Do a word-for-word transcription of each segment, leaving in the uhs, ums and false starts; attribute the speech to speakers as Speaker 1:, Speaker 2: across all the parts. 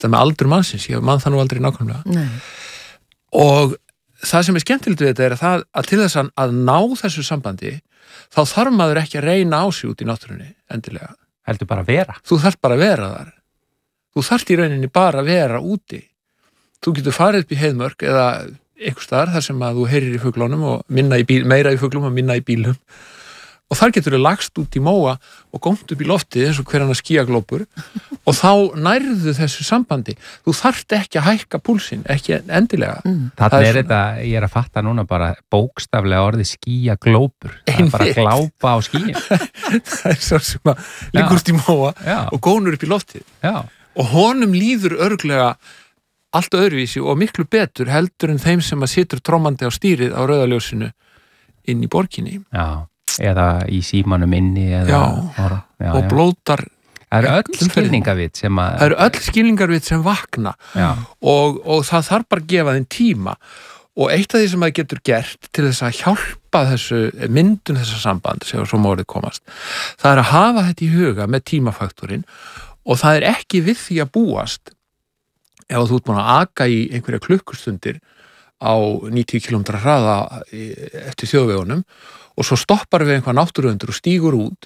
Speaker 1: það með aldur mannsins, ég mann það nú aldrei nákvæmlega.
Speaker 2: Nei.
Speaker 1: Og það sem er skemmtilegt við þetta er að, það, að til þess að, að ná þessu sambandi, þá þarf maður ekki að reyna á sig út í náttúrunni, endilega.
Speaker 3: Heldur bara að vera.
Speaker 1: Þú þarf bara að vera þar. Þú þarft í rauninni bara að vera úti. Þú getur farið upp í Heiðmörk eða einhvers staðar þar sem að þú heyrir í fuglunum og minna í bíl, meira í fuglum og minna í bílum. Og þar getur þú lagst út í móa og gómt upp í loftið eins og hver annar skíaglópur og þá nærðu þessu sambandi. Þú þarft ekki að hækka púlsinn, ekki endilega.
Speaker 3: Mm. Þannig er þetta, ég er að fatta núna bara bókstaflega orðið skíaglópur. Það er bara að glápa á skíin.
Speaker 1: Það er svo sem að liggur út í móa
Speaker 3: Já.
Speaker 1: og gónur upp í loftið.
Speaker 3: Já.
Speaker 1: Og honum líður örglega allt öðruvísi og miklu betur heldur en þeim sem að situr trommandi á stýrið á rauðaljósinu inn í borginni.
Speaker 3: Já, eða í símanum inni eða,
Speaker 1: já,
Speaker 3: og, já,
Speaker 1: og blótar.
Speaker 3: Það eru öll skilningarvit sem að...
Speaker 1: Það eru öll skilningarvit sem vakna og, og það þarf bara að gefa þeim tíma og eitt af því sem það getur gert til þess að hjálpa þessu myndun þessa samband sem svo mórið komast, það er að hafa þetta í huga með tímafaktorinn og það er ekki við því að búast ef þú ert búin að aka í einhverja klukkustundir á níutíu kílómetra hraða eftir þjóðvegunum og svo stoppar við einhvað náttúruundur og stígur út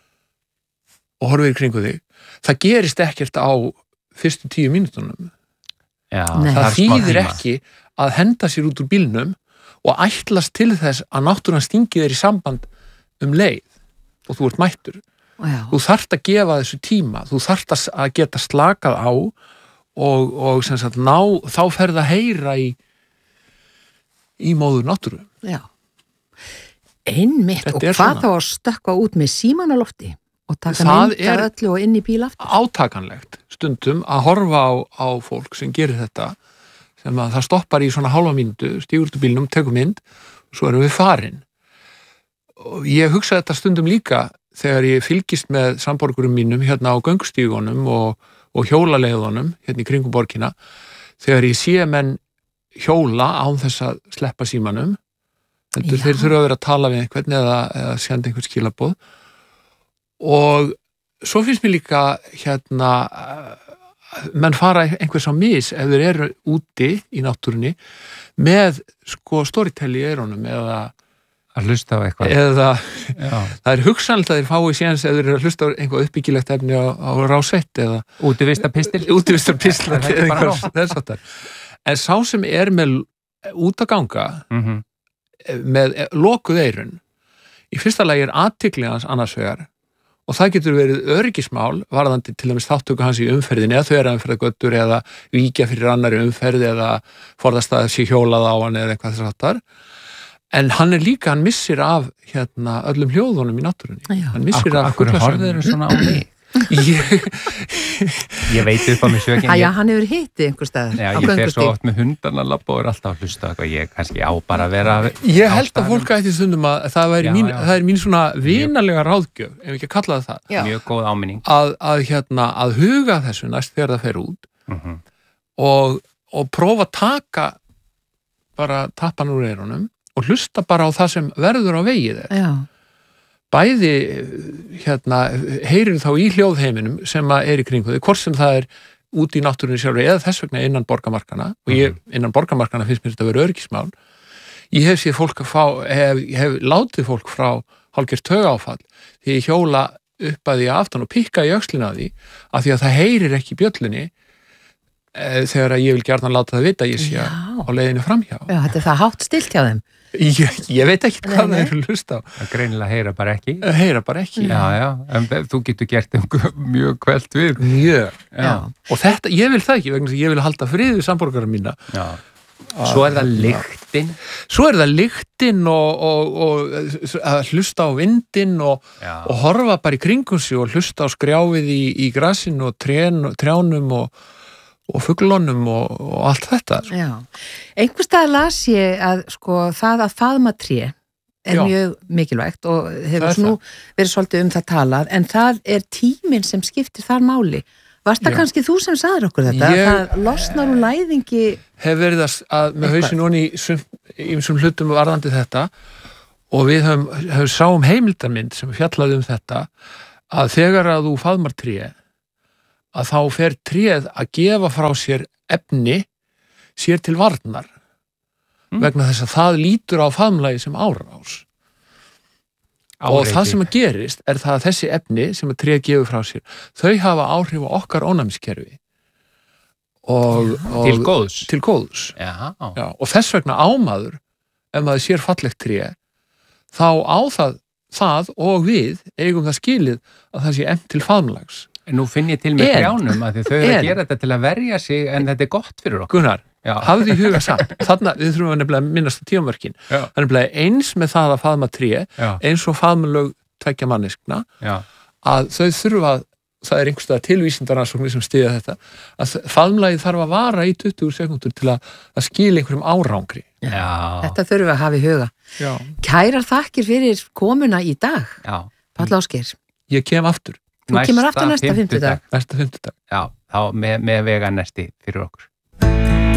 Speaker 1: og horfir í kringu þig, það gerist ekkert á fyrstu tíu mínútunum.
Speaker 3: Já,
Speaker 1: það þýðir ekki að henda sér út úr bílnum og ætlast til þess að náttúran stingi þér í samband um leið og þú ert mættur.
Speaker 2: Já.
Speaker 1: Þú þarft að gefa þessu tíma, þú þarft að geta slakað á og, og sem sagt ná, þá ferð að heyra í í móður náttúru.
Speaker 2: Já. Einmitt, og hvað svona? Þá að stökkva út með síman á lofti og taka mynda öllu og inn í bíl aftur?
Speaker 1: Átakanlegt stundum að horfa á, á fólk sem gerir þetta, sem að það stoppar í svona hálfa mínútu, stígur út úr bílnum, tekur mynd og svo erum við farin. Og ég hugsa þetta stundum líka þegar ég fylgist með samborgurum mínum hérna á göngustígunum og, og hjólaleiðunum hérna í kringum borgina, þegar ég sé menn hjóla án þess að sleppa símanum, þeir þurfa að vera að tala við einhvern eða, eða senda einhvern skilaboð og svo finnst mér líka hérna menn fara einhvers á mis ef þeir eru úti í náttúrunni með sko storytelli í eyrunum eða
Speaker 3: að hlusta á eitthvað
Speaker 1: eða það er hugsanlegt að þeir fái séns ef þeir eru að hlusta á einhvað uppbyggilegt efni á, á rásett eða
Speaker 3: útivistarpistil
Speaker 1: útivistarpistil eða einhvers þess áttar. En sá sem er með út að ganga
Speaker 3: mm-hmm.
Speaker 1: með lokuð eyrun í fyrsta lagi er athygli hans annars vegar og það getur verið öryggismál varðandi til dæmis þáttöku hans í umferðinni eða þau eru umferðagötur eða víkja fyrir annari umferð eða forðast að sé hjólað á hann eða eitthvað þess aftar en hann er líka, hann missir af hérna öllum hljóðunum í náttúrunni hann missir af
Speaker 3: Akkur horfður þeir svona á mig
Speaker 1: ég,
Speaker 3: ég veit upp á mig sökin
Speaker 2: Æja, hann hefur hitti einhver stað
Speaker 3: Já, ég fer svo oft með hundarna að labba og er alltaf að hlusta eitthvað ég kannski á bara að vera
Speaker 1: Ég held að fólk ætti stundum að það, já, mín, já. það er mín svona vinalega ráðgjöf ef ekki að kalla það
Speaker 3: já. Mjög góð áminning
Speaker 1: að, að, hérna, að huga þessu næst þegar það fer út
Speaker 3: mm-hmm.
Speaker 1: og, og prófa að taka bara tappan úr eyrunum og hlusta bara á það sem verður á vegið þeir
Speaker 2: Já
Speaker 1: Bæði hérna, heyrir þá í hljóðheiminum sem er í kringu þau, hvort sem það er út í náttúrunni sjálfur eða þess vegna innan borgarmarkana og ég, innan borgarmarkana finnst mér þetta að vera öryggismál. Ég hef séð fólk að fá, hef, hef látið fólk frá hálfgert taugaáfall því ég hjóla upp að því aftan og pikka í öxlina því af því að það heyrir ekki í bjöllunni e, þegar ég vil gjarnan láta það vita að ég sé á leiðinu framhjá.
Speaker 2: Já, þetta er það hátt stilt hjá þeim.
Speaker 1: Ég, ég veit ekki hvað það er að hlusta á.
Speaker 3: Það greinilega heyra bara ekki.
Speaker 1: Heyra bara ekki.
Speaker 3: Já, já, en þú getur gert þeim mjög kvelt við.
Speaker 1: Mjög.
Speaker 3: Já. já.
Speaker 1: Og þetta, ég vil það ekki, vegna þess að ég vil halda frið við samborgarum mína.
Speaker 3: Já. Svo er það lyktin.
Speaker 1: Svo er það lyktin og, og, og að hlusta á vindin og, og horfa bara í kringum sig og hlusta á skrjáfið í, í grasinu og trén, trjánum og og fuglunum og, og allt þetta.
Speaker 2: Já, einhvers stað las ég að sko það að faðma tré er Já. Mjög mikilvægt og hefur nú verið svolítið um það talað, en það er tíminn sem skiptir þar máli. Varst það Já. Kannski þú sem sagðir okkur þetta? Ég, það losnar úr læðingi...
Speaker 1: Hef verið að, að með hausin onni í ýmsum hlutum varðandi þetta og við höfum, höfum sáum heimildarmynd sem fjallaði um þetta að þegar að þú faðmar tré að þá fer tréð að gefa frá sér efni sér til varnar mm. vegna þess að það lítur á faðmlagi sem árás. Áreiti. Og það sem að gerist er það að þessi efni sem að tréð gefur frá sér, þau hafa áhrif á okkar ónæmiskerfi. Og, og,
Speaker 3: til góðs.
Speaker 1: Til góðs.
Speaker 3: Já.
Speaker 1: Já, og þess vegna ámaður, ef maður sér fallegt tré, þá á það, það og við eigum það skilið að það sé efnt til faðmlags.
Speaker 3: Nú finn ég til með trjánum að þau eru að gera þetta til að verja sig en þetta er gott fyrir okkur.
Speaker 1: Gunnar, hafðu í huga samt. Þarna, við þurfum að nefnilega minnast á tímamörkin. Það er nefnilega eins með það að faðma tré, Já. Eins og faðmlög tveggja manneskna, Já. Að þau þurfa að það er einhverstað tilvísindaransóknir sem styðja þetta, að faðmlagið þarf að vara í tuttugu sekúndur til að, að skila einhverjum árangri.
Speaker 2: Já. Þetta þurfum við að hafa í huga.
Speaker 1: Já.
Speaker 2: Kærar þakkir fyrir komuna í dag.
Speaker 3: Já.
Speaker 2: Páll Ásgeir.
Speaker 1: Ég kem aftur.
Speaker 2: Þú kemur aftur næsta fimmtudag.
Speaker 1: Næsta fimmtudag.
Speaker 3: Já, þá með, með vega næsti fyrir okkur.